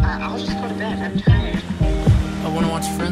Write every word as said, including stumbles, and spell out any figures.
I'll just go to bed. I'm tired. I want to watch Friends.